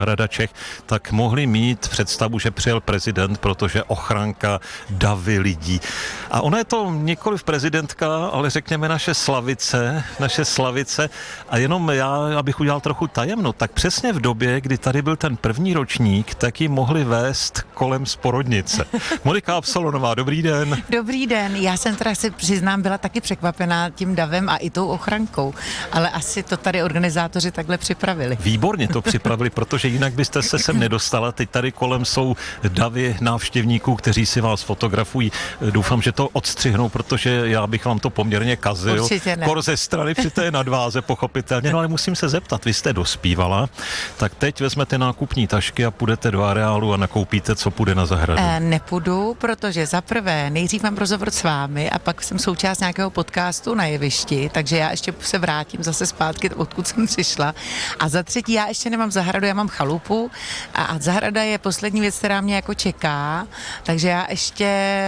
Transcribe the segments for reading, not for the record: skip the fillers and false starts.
Rada Čech, tak mohli mít představu, že přijel prezident, protože ochranka davy lidí. A ona je to nikoliv prezidentka, ale řekněme naše slavice. A jenom já, abych udělal trochu tajemno, tak přesně v době, kdy tady byl ten první ročník, tak ji mohli vést kolem z porodnice. Monika Absolonová, dobrý den. Dobrý den, já jsem teda si přiznám, byla taky překvapená tím davem a i tou ochrankou, ale asi to tady organizátoři takhle připravili. Výborně to připravili, protože jinak byste se sem nedostala. Teď tady kolem jsou davy návštěvníků, kteří si vás fotografují. Doufám, že to odstřihnou, protože já bych vám to poměrně kazil. Určitě ne. Kor ze strany při té nadváze, pochopitelně. No ale musím se zeptat, vy jste dospívala, tak teď vezmete nákupní tašky a půjdete do areálu a nakoupíte, co půjde na zahradu. Nepůjdu, protože za prvé nejdřív mám rozhovor s vámi a pak jsem součást nějakého podcastu na jevišti, takže já ještě se vrátím zase zpátky, odkud jsem přišla. A za třetí, já ještě nemám zahradu, já mám chalupu a zahrada je poslední věc, která mě jako čeká, takže já ještě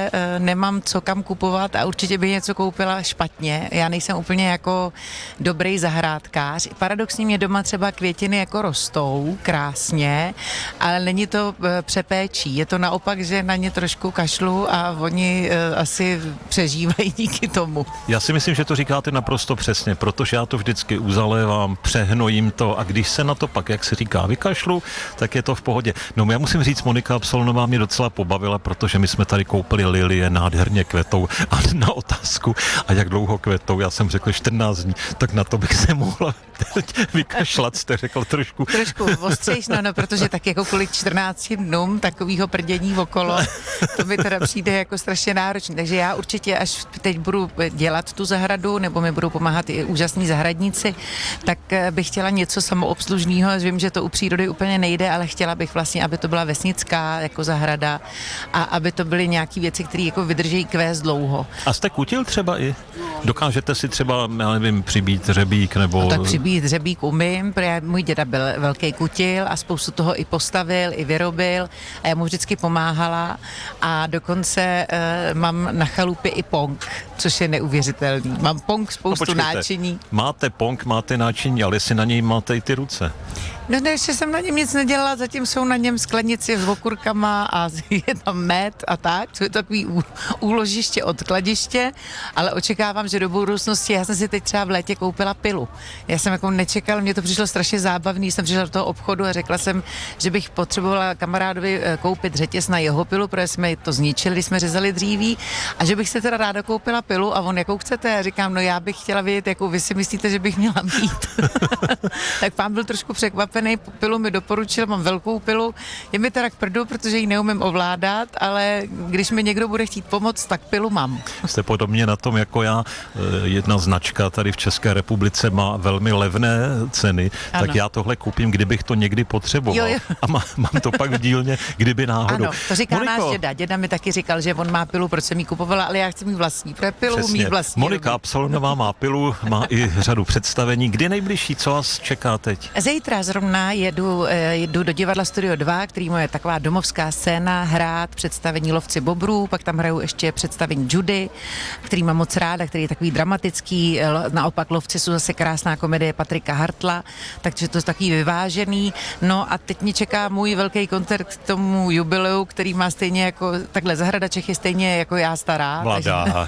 nemám co kam kupovat a určitě bych něco koupila špatně. Já nejsem úplně jako dobrý zahrádkář. Paradoxně mě doma třeba květiny jako rostou krásně, ale není to přepéčí. Je to naopak, že na ně trošku kašlu a oni asi přežívají díky tomu. Já si myslím, že to říkáte naprosto přesně, protože já to vždycky uzalévám, přehnojím to a když se na to pak, jak se říká, vykašlu, tak je to v pohodě. No já musím říct, Monika Absolonová mě docela pobavila, protože my jsme tady koupili lilie, nádherně kvetou a na otázku, a jak dlouho kvetou, já jsem řekl 14 dní, tak na to bych se mohla vykašlat, jste řekl trošku. Trošku ostřejš, no, protože tak jako kvůli 14 dnům takovýho prdění okolo, to mi teda přijde jako strašně náročný. Takže já určitě, až teď budu dělat tu zahradu, nebo mi budou pomáhat i úžasní zahradníci, tak bych chtěla něco samoobslužného. Vím, že to u přírody úplně nejde, ale chtěla bych vlastně, aby to byla vesnická jako zahrada a aby to byly nějaké věci, které jako vydrží kvést dlouho. A jste kutil třeba i? Dokážete si třeba, já nevím, přibít hřebík nebo... No tak přibít hřebík umím, protože můj děda byl velký kutil a spoustu toho i postavil, i vyrobil a já mu vždycky pomáhala a dokonce mám na chalupě i pong, což je neuvěřitelný. Mám pong, spoustu náčiní. Máte pong, máte náčiní, ale jestli na něj máte i ty ruce. No ještě jsem na něm nic nedělala, zatím jsou na něm sklenici s okurkama a je tam med a tak, to je takový úložiště, odkladiště, ale očekávám, že do budoucnosti, já jsem si teď třeba v létě koupila pilu. Já jsem jako nečekala, mně to přišlo strašně zábavný, jsem přišla do toho obchodu a řekla jsem, že bych potřebovala kamarádovi koupit řetěz na jeho pilu, protože jsme to zničili, když jsme řezali dříví a že bych si teda ráda koupila pilu a on jakou chcete, a říkám, no já bych chtěla vědět, jakou vy si myslíte, že bych měla mít. Tak pán byl trošku překvapený, pilu mi doporučil, mám velkou pilu, je mi teda k prdu, protože ji neumím ovládat, ale když mi někdo bude chtít pomoct, tak pilu mám. Jste podobně na tom jako já, jedna značka tady v České republice má velmi levné ceny, ano. Tak já tohle koupím, kdybych to někdy potřeboval. Jo. A mám to pak v dílně, kdyby náhodou. Ano, to říká Moniko, náš děda. Děda mi taky říkal, že on má pilu, proč jsem ji kupovala, ale já chci mít vlastní. Pro pilu mít vlastní. Monika Absolonová má pilu, má i řadu představení. Kdy nejbližší, co vás čeká teď? Zítra zrovna jedu do divadla Studio 2, který je taková domovská scéna, hrát představení Lovci bobrů, pak tam hraju ještě představení Judy, který mám moc ráda, který je takový dramatický, naopak Lovci jsou zase krásná komedie Patrika Hartla, takže to je takový vyvážený. No a teď mě čeká můj velký koncert k tomu jubileu, který má stejně jako, takhle Zahrada Čech je stejně jako já stará. Mladá,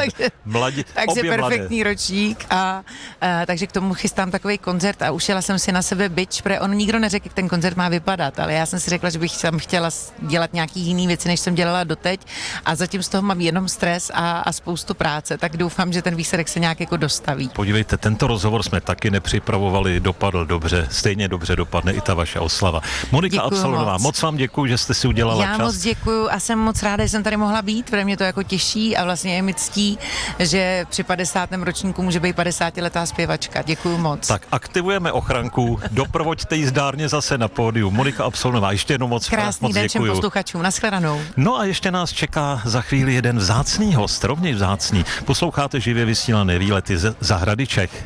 takže perfektní ročník a takže k tomu chystám takový koncert a ušila jsem si na sebe bič, protože on nikdo neřekl, jak ten koncert má vypadat, ale já jsem si řekla, že bych tam chtěla dělat nějaký jiný věci, než jsem dělala doteď a zatím z toho mám jenom stres a spoustu práce, tak doufám, že ten výsledek se nějak jako dostaví. Podívejte, tento rozhovor jsme taky nepřipravovali, dopadl dobře, stejně dobře dopadne i ta vaše oslava. Monika Absolonová, moc vám děkuju, že jste si udělala čas. Já moc děkuju a jsem moc ráda, že jsem tady mohla být, protože mě to jako těší a vlastně je mi ctí, že při 50. ročníku může být 50letá zpěvačka. Děkuju moc. Tak aktivujeme ochranku, doprovoďte jí zdárně zase na pódiu. Monika Absolonová, ještě jednou moc děkuju. Krásný den všem posluchačům, nashledanou. No a ještě nás čeká za chvíli jeden vzácný host, rovněž vzácný. Posloucháte živě vysílané výlety ze Zahrady Čech.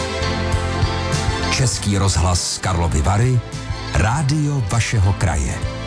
Český rozhlas Karlovy Vary, rádio vašeho kraje.